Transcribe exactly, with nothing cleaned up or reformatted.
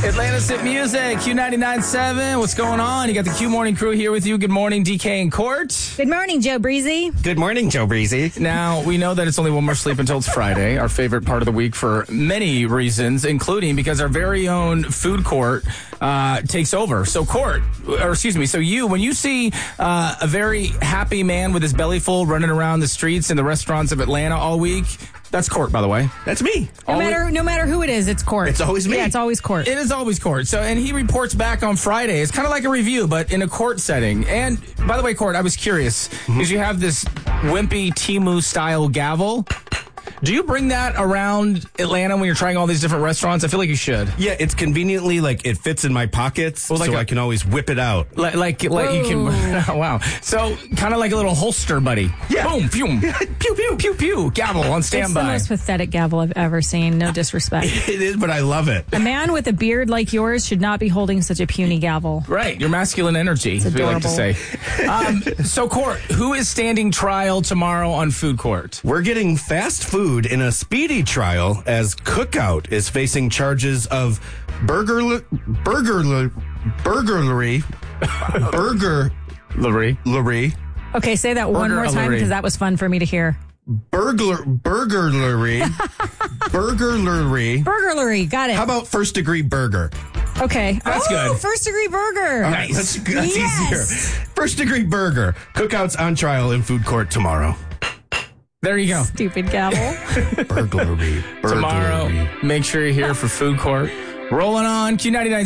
Atlanta's Hit Music, Q ninety-nine point seven. What's going on? You got the Q Morning crew here with you. Good morning, D K and Court. Good morning, Joe Breezy. Good morning, Joe Breezy. Now, we know that it's only one more sleep until it's Friday, our favorite part of the week for many reasons, including because our very own food court uh, takes over. So, Court, or excuse me, so you, when you see uh, a very happy man with his belly full running around the streets and the restaurants of Atlanta all week, that's Court, by the way. That's me. No Always- matter no matter who it is, it's Court. It's always me. Yeah, it's always Court. It is always Court. So, and he reports back on Friday. It's kind of like a review, but in a court setting. And by the way, Court, I was curious because you have this wimpy Timu style gavel. Do you bring that around Atlanta when you're trying all these different restaurants? I feel like you should. Yeah, it's conveniently like it fits in my pockets, Well, like so a- I can always whip it out. Like, like, like you can. Wow. So, kind of like a little holster, buddy. Yeah. Boom, pew, pew, pew, pew, pew. Gavel on It's the standby. most pathetic gavel I've ever seen. No disrespect. It is, but I love it. A man with a beard like yours should not be holding such a puny gavel. Right, your masculine energy, as we like to say. Um, so, Court, who is standing trial tomorrow on Food Court? We're getting fast food in a speedy trial as Cookout is facing charges of burglar, burglar, burglary, burglary, Larry. Okay, say that one more time Burglary. because that was fun for me to hear. burglar, burglary, burglary. Burglary, got it. How about first degree burger? Okay. That's oh, good. First degree burger. All right, that's, that's Yes. easier. First degree burger. Cookout's on trial in food court tomorrow. There you go. Stupid gavel. Burglary. Burglary. Tomorrow, make sure you're here for Food Court. Rolling on Q ninety-nine.